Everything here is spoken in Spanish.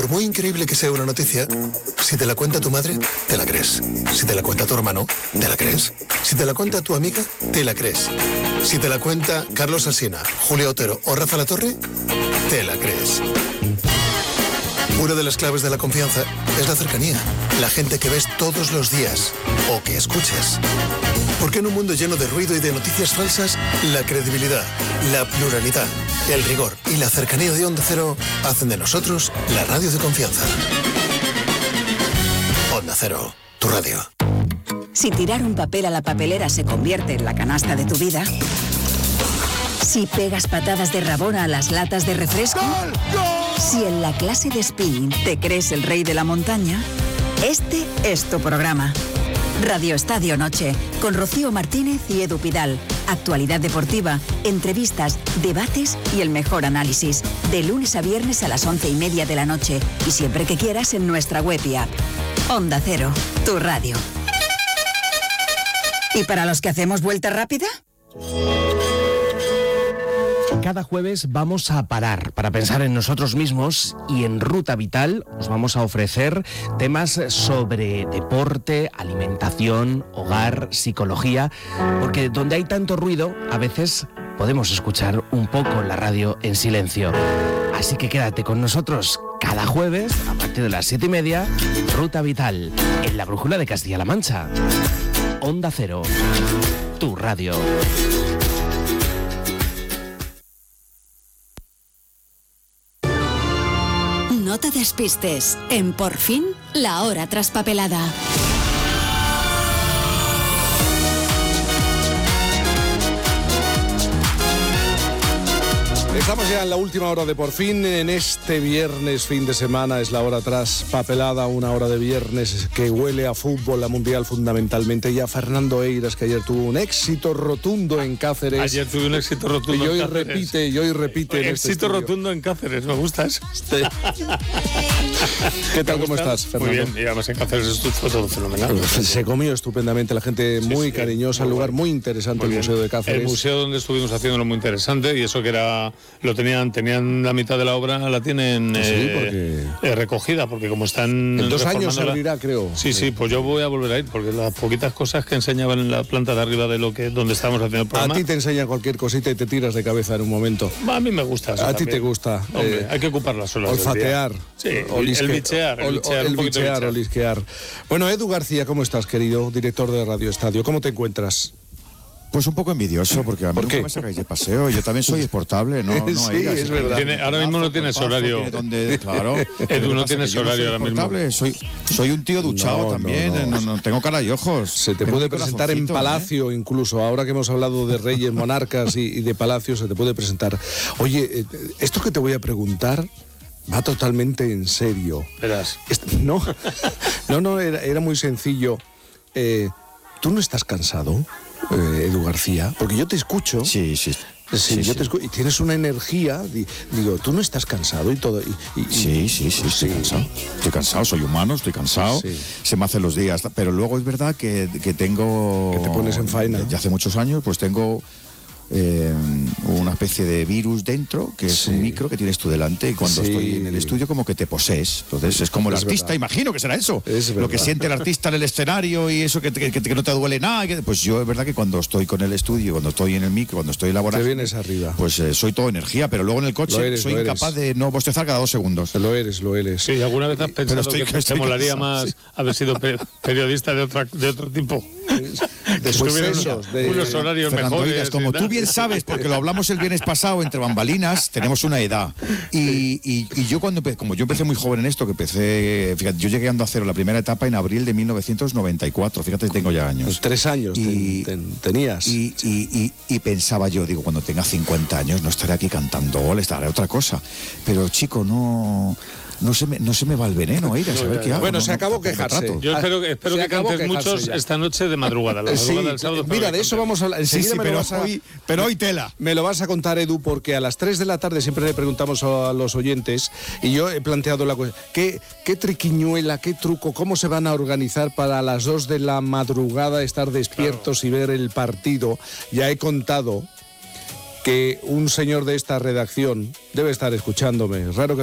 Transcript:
Por muy increíble que sea una noticia, si te la cuenta tu madre, te la crees. Si te la cuenta tu hermano, te la crees. Si te la cuenta tu amiga, te la crees. Si te la cuenta Carlos Alsina, Julio Otero o Rafa Latorre, te la crees. Una de las claves de la confianza es la cercanía. La gente que ves todos los días o que escuchas. Porque en un mundo lleno de ruido y de noticias falsas, la credibilidad, la pluralidad, el rigor y la cercanía de Onda Cero hacen de nosotros la radio de confianza. Onda Cero, tu radio. Si tirar un papel a la papelera se convierte en la canasta de tu vida, si pegas patadas de rabona a las latas de refresco, ¡Gol! ¡Gol! Si en la clase de spinning te crees el rey de la montaña, este es tu programa. Radio Estadio Noche, con Rocío Martínez y Edu Pidal. Actualidad deportiva, entrevistas, debates y el mejor análisis. De lunes a viernes a las 11:30 de la noche y siempre que quieras en nuestra web y app. Onda Cero, tu radio. ¿Y para los que hacemos vuelta rápida? Cada jueves vamos a parar para pensar en nosotros mismos y en Ruta Vital os vamos a ofrecer temas sobre deporte, alimentación, hogar, psicología, porque donde hay tanto ruido, a veces podemos escuchar un poco la radio en silencio. Así que quédate con nosotros cada jueves a partir de las 7:30, Ruta Vital, en la Brújula de Castilla-La Mancha. Onda Cero, tu radio. No te despistes. En Por Fin, la hora traspapelada. Estamos ya en la última hora de Por Fin. En este viernes, fin de semana, es la hora traspapelada, una hora de viernes que huele a fútbol, a mundial fundamentalmente, y a Fernando Eiras, que ayer tuvo un éxito rotundo en Cáceres. Ayer tuve un éxito rotundo y hoy en Cáceres. Y hoy repite. En éxito rotundo en Cáceres, me gusta eso. ¿Qué tal, cómo estás, Fernando? Muy bien, y además en Cáceres fue todo fenomenal. Se comió estupendamente, la gente muy cariñosa, el lugar muy interesante, el Museo de Cáceres. El museo donde estuvimos haciéndolo muy interesante, y eso que era... Tenían la mitad de la obra, la tienen recogida, porque como están... En 2 años se abrirá, creo. Sí, pues yo voy a volver a ir, porque las poquitas cosas que enseñaban en la planta de arriba de donde estábamos haciendo el programa... A ti te enseñan cualquier cosita y te tiras de cabeza en un momento. A mí me gusta eso. A también. ti te gusta. Hombre, hay que ocupar las horas olfatear. Sí, el bichear. El bichear. Bueno, Edu García, ¿cómo estás, querido? Director de Radio Estadio. ¿Cómo te encuentras? Pues un poco envidioso, porque a mí nunca me sacáis de paseo. Yo también soy exportable, ¿no? Sí, es verdad. Ahora mismo no tienes horario. Claro. Edu, no tienes horario ahora mismo. Soy un tío duchado también, no tengo cara y ojos. Se te puede presentar en Palacio, incluso. Ahora que hemos hablado de reyes, monarcas y de Palacio, se te puede presentar. Oye, esto que te voy a preguntar va totalmente en serio. Verás. No, era muy sencillo. ¿Tú no estás cansado, Edu García? Porque yo te escucho. Sí. Yo te escucho, y tienes una energía. Digo, ¿tú no estás cansado y todo? Sí, estoy cansado. Estoy cansado, soy humano, estoy cansado. Sí. Se me hacen los días. Pero luego es verdad que tengo... Que te pones en faena. Ya hace muchos años, pues tengo... una especie de virus dentro, que es un micro que tienes tú delante, y cuando estoy en el estudio como que te posees. Entonces es como el artista, imagino que será eso, lo que siente el artista en el escenario y eso que no te duele nada. Pues yo es verdad que cuando estoy con el estudio, cuando estoy en el micro, cuando estoy elaborando, te vienes arriba. Pues soy todo energía, pero luego en el coche soy incapaz de no bostezar cada 2 segundos. Lo eres. Sí, ¿alguna vez has pensado que te molaría más haber sido periodista de otro tipo? Unos horarios mejores. Como tú bien sabes, porque lo hablamos el viernes pasado entre bambalinas, tenemos una edad. Y yo como yo empecé muy joven en esto, fíjate, yo llegué a Onda Cero la primera etapa en abril de 1994, fíjate, tengo ya años. Pues 3 años tenías. Y pensaba yo, digo, cuando tenga 50 años no estaré aquí cantando gol, estaré otra cosa. Pero chico, no se me va el veneno a ir a saber qué hago. Bueno, se acabó quejarse. Yo espero que cantes muchos esta noche de madrugada. La madrugada del sábado. Mira, de eso vamos a hablar. Pero hoy tela. Me lo vas a contar, Edu, porque a las 3 de la tarde siempre le preguntamos a los oyentes, y yo he planteado la cuestión. ¿Qué triquiñuela, qué truco, cómo se van a organizar para a las 2 de la madrugada estar despiertos y ver el partido? Ya he contado que un señor de esta redacción debe estar escuchándome. Raro que